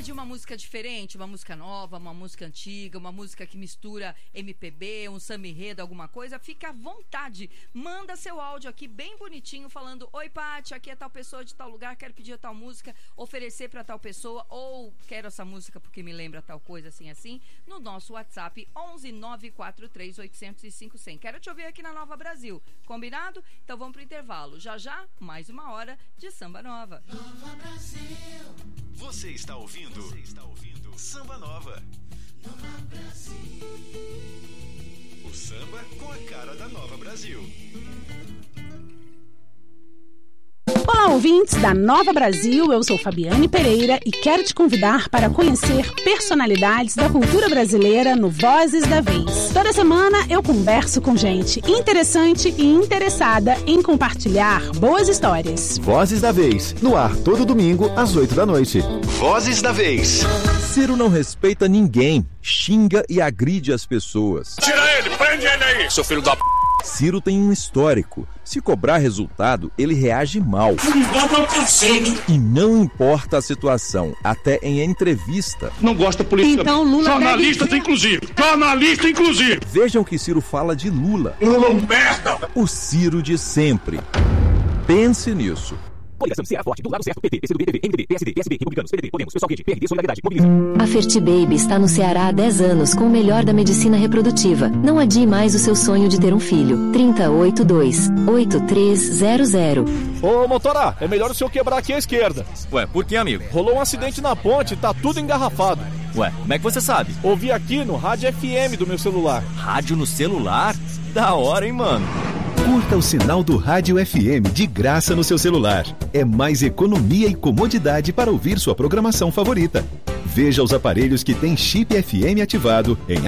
pedir uma música diferente, uma música nova, uma música antiga, uma música que mistura MPB, um samba enredo, alguma coisa, fica à vontade. Manda seu áudio aqui bem bonitinho falando: oi, Paty, aqui é tal pessoa de tal lugar, quero pedir tal música, oferecer para tal pessoa, ou quero essa música porque me lembra tal coisa, assim, no nosso WhatsApp 11 943 805 100. Quero te ouvir aqui na Nova Brasil. Combinado? Então vamos pro intervalo. Já, mais uma hora de Samba Nova. Nova Brasil. Você está ouvindo Samba Nova. Nova Brasil. O samba com a cara da Nova Brasil. Olá, ouvintes da Nova Brasil, eu sou Fabiane Pereira e quero te convidar para conhecer personalidades da cultura brasileira no Vozes da Vez. Toda semana eu converso com gente interessante e interessada em compartilhar boas histórias. Vozes da Vez, no ar todo domingo às 8 da noite. Vozes da Vez. Ciro não respeita ninguém, xinga e agride as pessoas. Tira ele, prende ele aí, seu filho da p***. Ciro tem um histórico. Se cobrar resultado, ele reage mal. E não importa a situação, até em entrevista. Não gosta de política. Então, Lula jornalistas inclusive. Jornalista inclusive. Vejam que Ciro fala de Lula. Lula é um merda. O Ciro de sempre. Pense nisso. Coligação Ceará Forte, do lado certo, PT, PCdoB, PV, MDB, PSD, PSB, Republicanos, PDT, Podemos, Pessoal Quente, PRD, Solidariedade, Mobiliza. A Fertibaby está no Ceará há 10 anos com o melhor da medicina reprodutiva. Não adie mais o seu sonho de ter um filho. 3082-8300. Ô, motora, é melhor o senhor quebrar aqui à esquerda. Ué, por que, amigo? Rolou um acidente na ponte e tá tudo engarrafado. Ué, como é que você sabe? Ouvi aqui no rádio FM do meu celular. Rádio no celular? Da hora, hein, mano? Curta o sinal do Rádio FM de graça no seu celular. É mais economia e comodidade para ouvir sua programação favorita. Veja os aparelhos que têm chip FM ativado em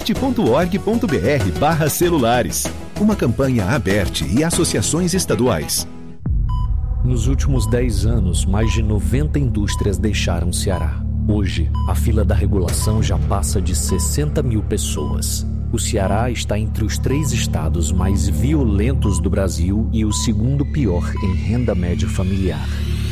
aberte.org.br/celulares. Uma campanha Aberte e associações estaduais. Nos últimos 10 anos, mais de 90 indústrias deixaram o Ceará. Hoje, a fila da regulação já passa de 60 mil pessoas. O Ceará está entre os 3 estados mais violentos do Brasil e o segundo pior em renda média familiar.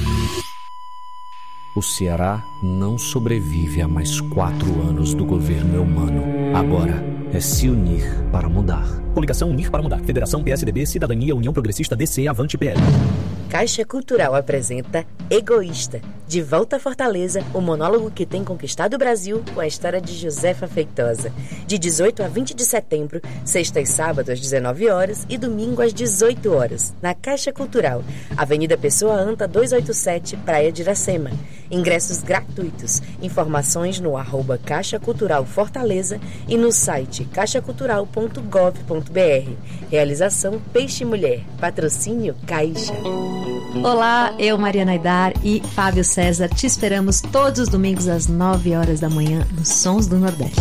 O Ceará não sobrevive a mais 4 anos do governo Eumano. Agora é se unir para mudar. Coligação Unir para Mudar. Federação PSDB, Cidadania, União Progressista, DC, Avante, PL. Caixa Cultural apresenta Egoísta. De volta a Fortaleza, o monólogo que tem conquistado o Brasil com a história de Josefa Feitosa. De 18 a 20 de setembro, sexta e sábado às 19 horas e domingo às 18 horas, na Caixa Cultural, Avenida Pessoa Anta 287, Praia de Iracema. Ingressos gratuitos. Informações no @Caixa Cultural Fortaleza e no site caixacultural.gov.br. Realização Peixe Mulher. Patrocínio Caixa. Olá, eu, Mariana Aidar e Fábio César, te esperamos todos os domingos às 9 horas da manhã nos Sons do Nordeste.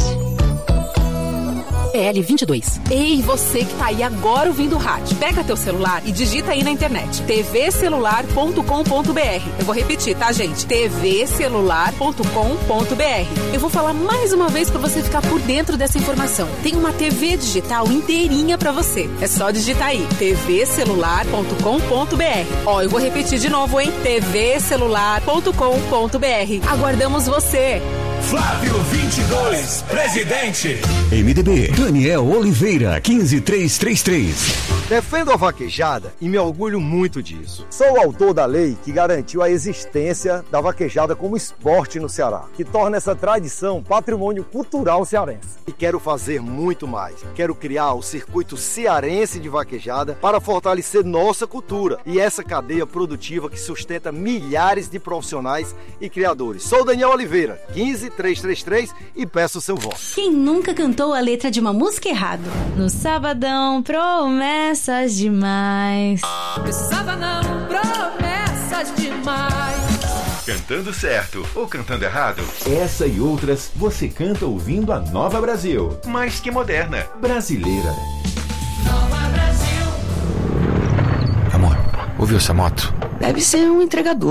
PL22. Ei, você que tá aí agora ouvindo o rádio, pega teu celular e digita aí na internet tvcelular.com.br. Eu vou repetir, tá, gente? tvcelular.com.br. Eu vou falar mais uma vez pra você ficar por dentro dessa informação. Tem uma TV digital inteirinha pra você. É só digitar aí tvcelular.com.br. Ó, eu vou repetir de novo, hein? tvcelular.com.br. Aguardamos você. Flávio 22, presidente. MDB, Daniel Oliveira, 15333. Defendo a vaquejada e me orgulho muito disso. Sou o autor da lei que garantiu a existência da vaquejada como esporte no Ceará, que torna essa tradição patrimônio cultural cearense. E quero fazer muito mais. Quero criar o circuito cearense de vaquejada para fortalecer nossa cultura e essa cadeia produtiva que sustenta milhares de profissionais e criadores. Sou o Daniel Oliveira, 15333 e peço o seu voto. Quem nunca cantou a letra de uma música errado? No sabadão, promessas demais. No sabadão, promessas demais. Cantando certo ou cantando errado? Essa e outras você canta ouvindo a Nova Brasil. Mais que moderna. Brasileira. Nova Brasil. Amor, ouviu essa moto? Deve ser um entregador.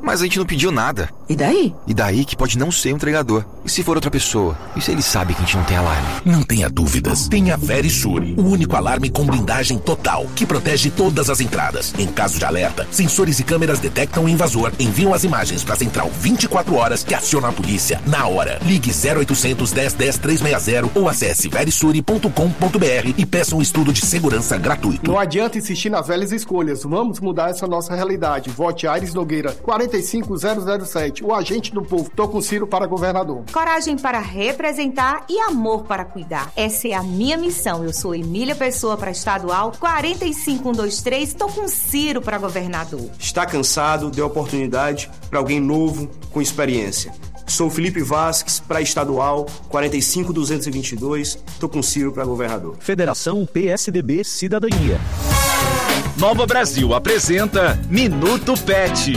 Mas a gente não pediu nada. E daí? E daí que pode não ser um entregador. E se for outra pessoa? E se ele sabe que a gente não tem alarme? Não tenha dúvidas. Tenha Verisure, o único alarme com blindagem total, que protege todas as entradas. Em caso de alerta, sensores e câmeras detectam o invasor, enviam as imagens para a central 24 horas que aciona a polícia na hora. Ligue 0800 10 10 360 ou acesse verisure.com.br e peça um estudo de segurança gratuito. Não adianta insistir nas velhas escolhas. Vamos mudar essa nossa realidade. Vote Aires Nogueira, 45007, o agente do povo. Tô com Ciro para governador. Coragem para representar e amor para cuidar. Essa é a minha missão. Eu sou Emília Pessoa para estadual, 45123. Tô com Ciro para governador. Está cansado? Dê oportunidade para alguém novo, com experiência. Sou Felipe Vasques para estadual, 45222. Tô com Ciro para governador. Federação PSDB Cidadania. Nova Brasil apresenta Minuto Pet.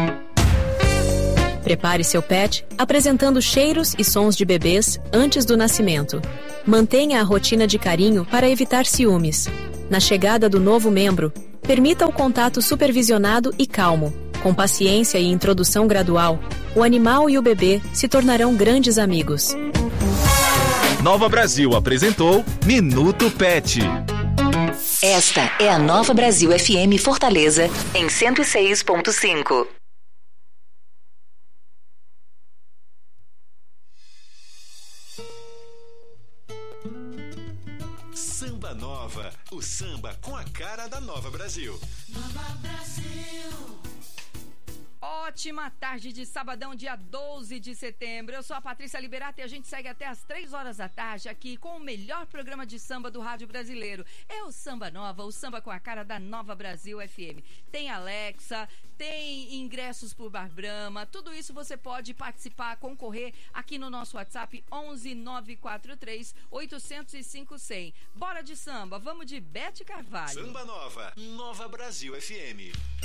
Prepare seu pet apresentando cheiros e sons de bebês antes do nascimento. Mantenha a rotina de carinho para evitar ciúmes. Na chegada do novo membro, permita o contato supervisionado e calmo. Com paciência e introdução gradual, o animal e o bebê se tornarão grandes amigos. Nova Brasil apresentou Minuto Pet. Esta é a Nova Brasil FM Fortaleza, em 106.5. Samba Nova, o samba com a cara da Nova Brasil. Nova Brasil. Ótima tarde de sabadão, dia 12 de setembro. Eu sou a Patrícia Liberato e a gente segue até as 3 horas da tarde aqui com o melhor programa de samba do rádio brasileiro. É o Samba Nova, o samba com a cara da Nova Brasil FM. Tem Alexa, tem ingressos pro Bar Brahma, tudo isso você pode participar, concorrer aqui no nosso WhatsApp 11 943 805 100. Bora de samba, vamos de Bete Carvalho. Samba Nova, Nova Brasil FM.